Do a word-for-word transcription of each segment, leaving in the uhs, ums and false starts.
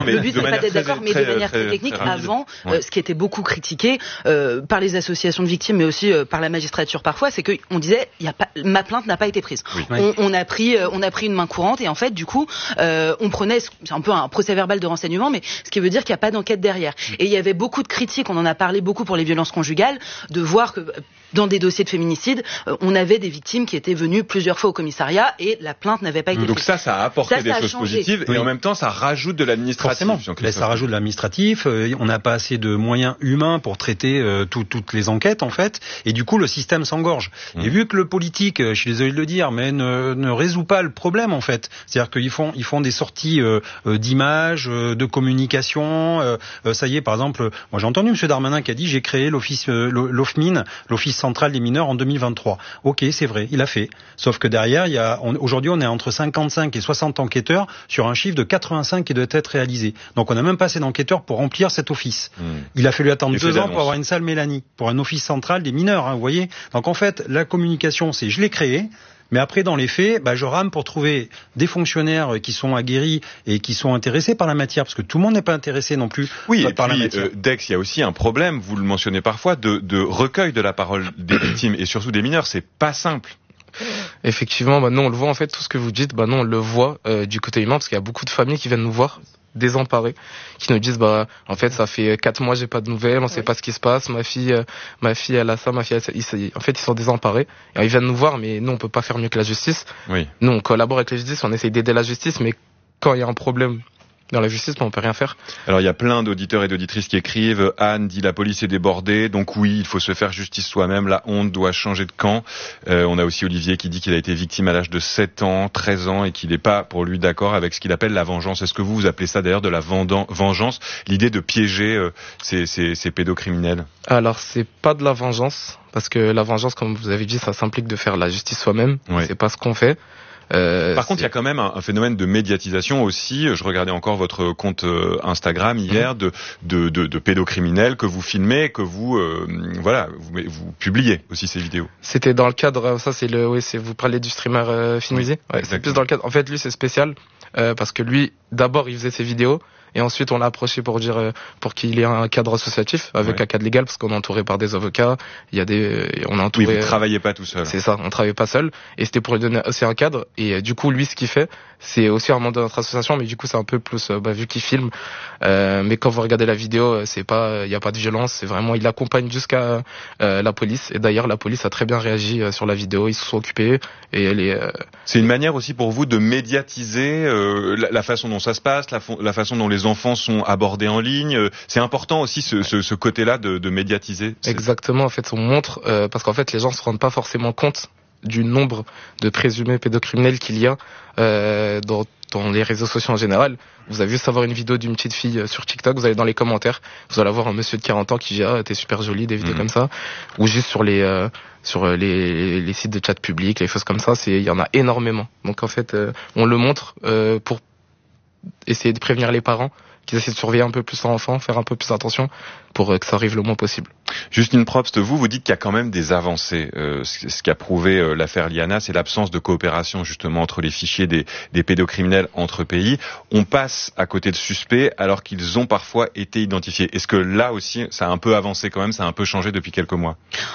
Le but c'est pas d'être d'accord, mais de manière très, très technique. Très avant, ouais. euh, ce qui était beaucoup critiqué euh, par les associations de victimes, mais aussi euh, par la magistrature parfois, c'est qu'on disait, y a pas, ma plainte n'a pas été prise. Oui. On, on a pris, euh, on a pris une main courante et en fait, du coup, euh, on prenait, c'est un peu un procès-verbal de renseignement, mais ce qui veut dire qu'il n'y a pas d'enquête derrière. Et il y avait beaucoup de critiques. On en a parlé beaucoup pour les violences conjugales, de voir que dans des dossiers de féminicide, euh, on avait des victimes qui étaient venues plusieurs fois au commissariat et la plainte n'avait pas été Donc prise. ça, ça a apporté ça, des ça a choses changé. positives oui. et en même temps, ça rajoute de l'administratif. Forcément. Là, ça rajoute de l'administratif. Euh, on n'a pas assez de moyens humains pour traiter euh, tout, toutes les enquêtes en fait. Et du coup, le système s'engorge. Mmh. Et vu que le politique, je suis désolé de le dire, mais ne, ne résout pas le problème en fait. C'est-à-dire qu'ils font, ils font des sorties euh, d'images, euh, de communication. Euh, euh, ça y est, par exemple, moi j'ai entendu M. Darmanin qui a dit j'ai créé l'office, euh, l'O F M I N, l'Office central des mineurs en deux mille vingt-trois. Ok, c'est vrai, il a fait. Sauf que derrière, il y a, on, aujourd'hui, on est entre cinquante-cinq et soixante enquêteurs sur un chiffre de quatre-vingt-cinq qui doit être réalisé. Donc on n'a même pas assez d'enquêteurs pour remplir cet office. Mmh. Il a fallu attendre deux ans pour avoir une salle Mélanie, pour un office central des mineurs, hein, vous voyez. Donc en fait, la communication, c'est je l'ai créé. Mais après, dans les faits, bah, je rame pour trouver des fonctionnaires qui sont aguerris et qui sont intéressés par la matière, parce que tout le monde n'est pas intéressé non plus oui, par et puis, la matière. Euh, Dex, il y a aussi un problème, vous le mentionnez parfois, de, de recueil de la parole des victimes et surtout des mineurs. C'est pas simple. Effectivement, bah non, on le voit en fait, tout ce que vous dites, bah non, on le voit euh, du côté humain, parce qu'il y a beaucoup de familles qui viennent nous voir désemparés, qui nous disent bah en fait ça fait quatre mois j'ai pas de nouvelles, on oui. sait pas ce qui se passe, ma fille euh, ma fille elle a ça, ma fille elle a ça. Ils, en fait ils sont désemparés et ils viennent nous voir, mais nous on peut pas faire mieux que la justice. Oui. Nous on collabore avec la justice, on essaye d'aider la justice, mais quand il y a un problème dans la justice, on peut rien faire. Alors il y a plein d'auditeurs et d'auditrices qui écrivent. Anne dit la police est débordée, donc oui, il faut se faire justice soi-même. La honte doit changer de camp. Euh, on a aussi Olivier qui dit qu'il a été victime à l'âge de sept ans, treize ans, et qu'il n'est pas pour lui d'accord avec ce qu'il appelle la vengeance. Est-ce que vous vous appelez ça d'ailleurs de la vengeance, l'idée de piéger euh, ces, ces, ces pédocriminels? Alors c'est pas de la vengeance, parce que la vengeance, comme vous avez dit, ça s'implique de faire la justice soi-même. Oui. C'est pas ce qu'on fait. Euh, Par contre, il y a quand même un, un phénomène de médiatisation aussi. Je regardais encore votre compte euh, Instagram hier, mmh. de, de, de, de pédocriminels que vous filmez, que vous, euh, voilà, vous, vous publiez aussi ces vidéos. C'était dans le cadre, ça c'est le, oui, c'est vous parlez du streamer euh, Finwizy. Oui, ouais, c'est plus dans le cadre. En fait, lui c'est spécial euh, parce que lui, d'abord, il faisait ses vidéos. Et ensuite, on l'a approché pour dire, pour qu'il ait un cadre associatif avec ouais. un cadre légal, parce qu'on est entouré par des avocats. Il y a des, on a entouré. Oui, vous travaillez pas tout seul. C'est ça, on travaillait pas seul. Et c'était pour lui donner aussi un cadre. Et du coup, lui, ce qu'il fait, c'est aussi un membre de notre association, mais du coup, c'est un peu plus, bah, vu qu'il filme. Euh, mais quand vous regardez la vidéo, c'est pas, il y a pas de violence. C'est vraiment, il accompagne jusqu'à euh, la police. Et d'ailleurs, la police a très bien réagi euh, sur la vidéo. Ils se sont occupés. Et elle est. Euh... C'est une manière aussi pour vous de médiatiser euh, la, la façon dont ça se passe, la, la façon dont les enfants sont abordés en ligne. C'est important aussi ce, ce, ce côté-là de, de médiatiser. Exactement. En fait, on montre euh, parce qu'en fait, les gens se rendent pas forcément compte du nombre de présumés pédocriminels qu'il y a euh, dans, dans les réseaux sociaux en général. Vous avez juste à voir une vidéo d'une petite fille sur TikTok, vous allez dans les commentaires, vous allez avoir un monsieur de quarante ans qui dit ah t'es super jolie, des vidéos mmh. comme ça, ou juste sur les euh, sur les, les sites de chat public, les choses comme ça, c'est il y en a énormément. Donc en fait, euh, on le montre euh, pour essayer de prévenir les parents, qu'ils essaient de surveiller un peu plus leur enfant, faire un peu plus attention pour que ça arrive le moins possible. Justine Probst, vous, vous dites qu'il y a quand même des avancées. Euh, ce qu'a prouvé euh, l'affaire Liana, c'est l'absence de coopération justement entre les fichiers des, des pédocriminels entre pays. On passe à côté de suspects alors qu'ils ont parfois été identifiés. Est-ce que là aussi, ça a un peu avancé quand même, ça a un peu changé depuis quelques mois ?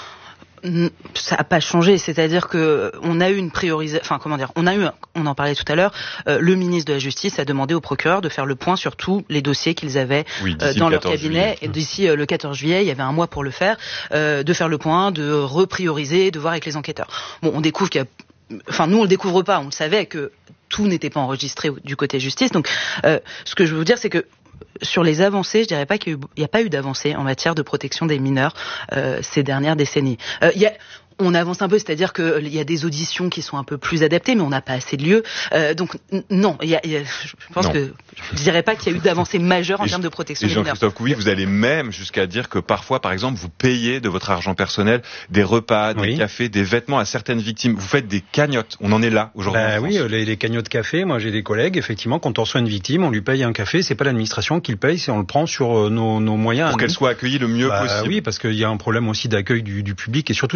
Ça n'a pas changé, c'est-à-dire que on a eu une priorisation, enfin comment dire, on a eu, on en parlait tout à l'heure, euh, le ministre de la Justice a demandé au procureur de faire le point sur tous les dossiers qu'ils avaient oui, euh, dans leur cabinet. Juillet. Et d'ici euh, le quatorze juillet, il y avait un mois pour le faire, euh, de faire le point, de reprioriser, de voir avec les enquêteurs. Bon, on découvre qu'il y a, enfin nous on le découvre pas, on le savait que tout n'était pas enregistré du côté justice. Donc, euh, ce que je veux vous dire, c'est que sur les avancées, je dirais pas qu'il n'y a pas eu d'avancées en matière de protection des mineurs euh, ces dernières décennies. Euh, il y a On avance un peu, c'est-à-dire qu'il y a des auditions qui sont un peu plus adaptées, mais on n'a pas assez de lieux. Euh, donc n- non, il y a, il y a, je pense non. que je dirais pas qu'il y a eu d'avancées majeures en et termes de protection et des mineurs. Jean-Christophe Couvi, vous allez même jusqu'à dire que parfois, par exemple, vous payez de votre argent personnel des repas, des oui. cafés, des vêtements à certaines victimes. Vous faites des cagnottes. On en est là aujourd'hui. Bah oui, les, les cagnottes café. Moi, j'ai des collègues. Effectivement, quand on reçoit une victime, on lui paye un café. C'est pas l'administration qui le paye, c'est on le prend sur nos, nos moyens. Pour qu'elle soit accueillie le mieux bah, possible. Oui, parce qu'il y a un problème aussi d'accueil du, du public et surtout des victimes. C'est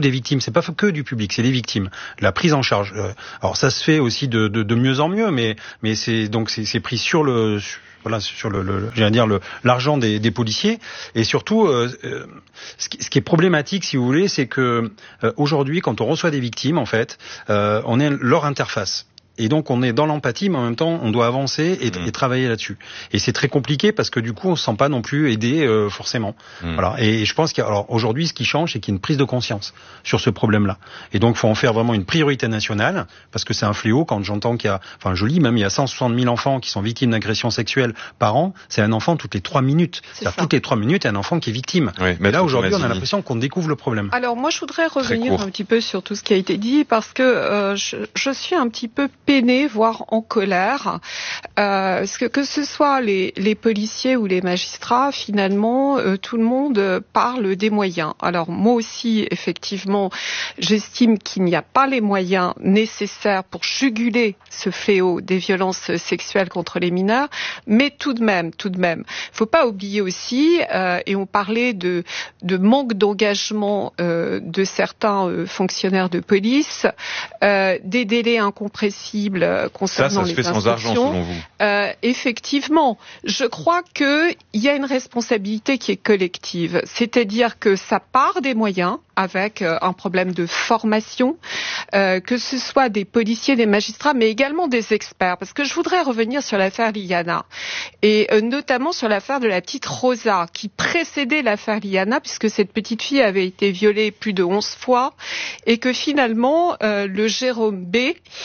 c'est pas que du public, c'est les victimes. La prise en charge. Euh, alors ça se fait aussi de, de, de mieux en mieux, mais mais c'est donc c'est, c'est pris sur le sur, voilà sur le, le j'allais dire le l'argent des, des policiers et surtout euh, euh, ce, qui, ce qui est problématique si vous voulez, c'est que euh, aujourd'hui quand on reçoit des victimes en fait, euh, on est leur interface. Et donc on est dans l'empathie, mais en même temps on doit avancer et, mmh. et travailler là-dessus. Et c'est très compliqué parce que du coup on se sent pas non plus aidé euh, forcément. Mmh. Voilà. Et, et je pense qu'alors aujourd'hui ce qui change, c'est qu'il y a une prise de conscience sur ce problème-là. Et donc faut en faire vraiment une priorité nationale parce que c'est un fléau. Quand j'entends qu'il y a, enfin je lis même il y a cent soixante mille enfants qui sont victimes d'agressions sexuelles par an, c'est un enfant toutes les trois minutes. C'est C'est-à-dire toutes les trois minutes, il y a un enfant qui est victime. Oui, mais là aujourd'hui on a l'impression qu'on découvre le problème. Alors moi je voudrais revenir un petit peu sur tout ce qui a été dit parce que euh, je, je suis un petit peu peinée, voire en colère, euh, parce que que ce soit les, les policiers ou les magistrats, finalement, euh, tout le monde parle des moyens. Alors moi aussi, effectivement, j'estime qu'il n'y a pas les moyens nécessaires pour juguler ce fléau des violences sexuelles contre les mineurs, mais tout de même, tout de même, faut pas oublier aussi, euh, et on parlait de, de manque d'engagement euh, de certains euh, fonctionnaires de police, euh, des délais incompressibles concernant ça, ça se les fait sans argent, selon vous. Euh, effectivement, je crois qu'il y a une responsabilité qui est collective, c'est-à-dire que ça part des moyens avec euh, un problème de formation, euh, que ce soit des policiers, des magistrats, mais également des experts, parce que je voudrais revenir sur l'affaire Liliana, et euh, notamment sur l'affaire de la petite Rosa, qui précédait l'affaire Liliana, puisque cette petite fille avait été violée plus de onze fois, et que finalement, euh, le Jérôme B.,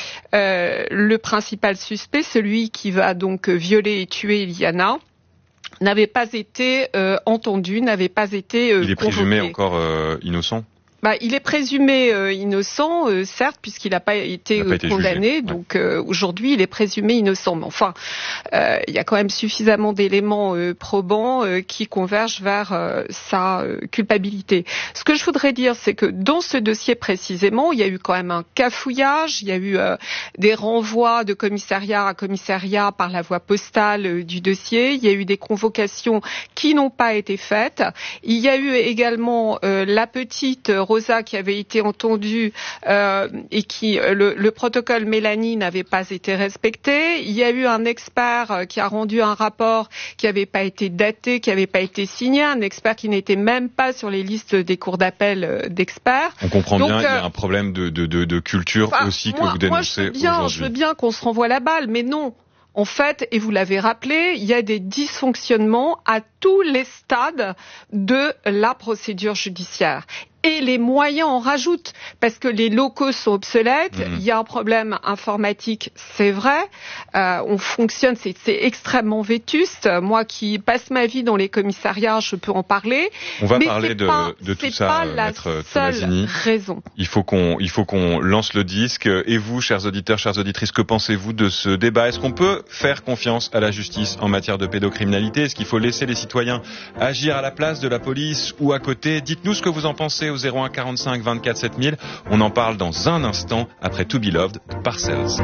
euh, le principal suspect, celui qui va donc violer et tuer Liliana, n'avait pas été euh, entendu, n'avait pas été euh, Il est convoqué. présumé encore euh, innocent. Bah, il est présumé euh, innocent, euh, certes, puisqu'il n'a pas été, pas euh, été condamné. Jugé. Donc euh, aujourd'hui, il est présumé innocent. Mais enfin, euh, il y a quand même suffisamment d'éléments euh, probants euh, qui convergent vers euh, sa euh, culpabilité. Ce que je voudrais dire, c'est que dans ce dossier précisément, il y a eu quand même un cafouillage. Il y a eu euh, des renvois de commissariat à commissariat par la voie postale euh, du dossier. Il y a eu des convocations qui n'ont pas été faites. Il y a eu également euh, la petite Rosa qui avait été entendue euh, et qui le, le protocole Mélanie n'avait pas été respecté. Il y a eu un expert qui a rendu un rapport qui n'avait pas été daté, qui n'avait pas été signé, un expert qui n'était même pas sur les listes des cours d'appel d'experts. On comprend Donc, bien, euh, il y a un problème de, de, de, de culture enfin, aussi que moi, vous dénoncez moi, je veux bien, aujourd'hui. Je veux bien qu'on se renvoie la balle, mais non. En fait, et vous l'avez rappelé, il y a des dysfonctionnements à tous les stades de la procédure judiciaire. Et les moyens en rajoutent, parce que les locaux sont obsolètes, mmh. il y a un problème informatique, c'est vrai, euh, on fonctionne, c'est, c'est extrêmement vétuste. Moi qui passe ma vie dans les commissariats, je peux en parler. On va mais parler de, pas, de tout c'est ça, pas la Maître seule Tomasini. raison. Il faut qu'on, il faut qu'on lance le disque. Et vous, chers auditeurs, chères auditrices, que pensez-vous de ce débat? Est-ce qu'on peut faire confiance à la justice en matière de pédocriminalité? Est-ce qu'il faut laisser les citoyens agir à la place de la police ou à côté? Dites-nous ce que vous en pensez au zéro un quarante-cinq vingt-quatre sept mille. On en parle dans un instant après To Be Loved de Parcells.